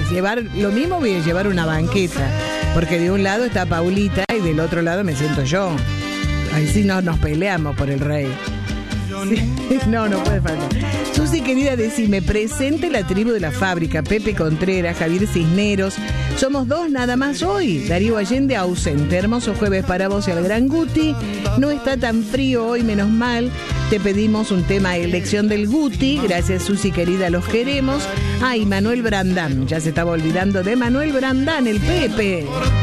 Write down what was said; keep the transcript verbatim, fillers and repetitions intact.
llevar lo mismo, voy a llevar una banqueta, porque de un lado está Paulita y del otro lado me siento yo. Ahí sí no nos peleamos por el rey. Sí, no, no puede faltar. Susi, querida, decime, presente la tribu de la fábrica, Pepe Contreras, Javier Cisneros. Somos dos nada más hoy. Darío Allende ausente. Hermoso jueves para vos y al gran Guti. No está tan frío hoy, menos mal. Te pedimos un tema, elección del Guti. Gracias, Susi, querida, los queremos. Ay, Manuel Brandán. Ya se estaba olvidando de Manuel Brandán, el Pepe.